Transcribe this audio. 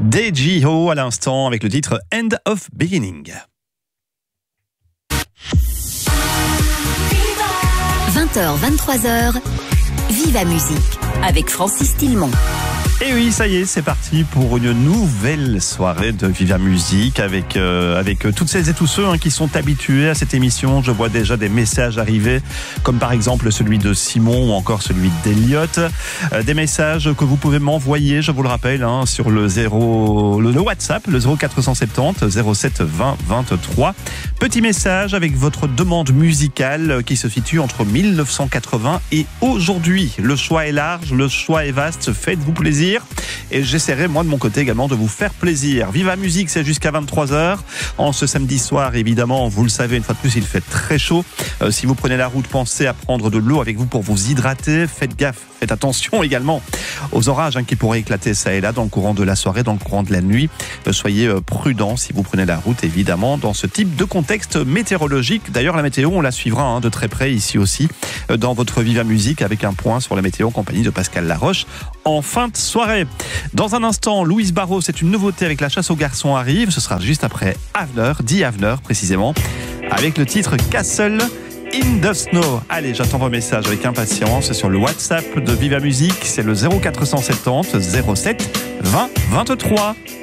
Daeji-ho à l'instant avec le titre End of Beginning. 20h, 23h, Viva Musique avec Francis Tillemont. Et oui, ça y est, c'est parti pour une nouvelle soirée de Viva Musique avec toutes celles et tous ceux qui sont habitués à cette émission. Je vois déjà des messages arriver, comme par exemple celui de Simon ou encore celui d'Eliott. Des messages que vous pouvez m'envoyer, je vous le rappelle, sur le WhatsApp, le 0470 07 20 23. Petit message avec votre demande musicale qui se situe entre 1980 et aujourd'hui. Le choix est large, le choix est vaste, faites-vous plaisir. Et j'essaierai moi de mon côté également de vous faire plaisir. Viva Musique, c'est jusqu'à 23h. En ce samedi soir, évidemment, vous le savez, une fois de plus, il fait très chaud. Si vous prenez la route, pensez à prendre de l'eau avec vous pour vous hydrater. Faites gaffe, faites attention également aux orages qui pourraient éclater ça et là dans le courant de la soirée, dans le courant de la nuit. Soyez prudents si vous prenez la route, évidemment, dans ce type de contexte météorologique. D'ailleurs, la météo, on la suivra de très près ici aussi, dans votre Viva Musique, avec un point sur la météo en compagnie de Pascal Laroche en fin de soirée. Dans un instant, Louise Barrault, c'est une nouveauté avec La Chasse aux garçons arrive. Ce sera juste après Havner, dit Havner précisément, avec le titre Castle in the Snow. Allez, j'attends vos messages avec impatience sur le WhatsApp de Viva Musique. C'est le 0470 07 20 23.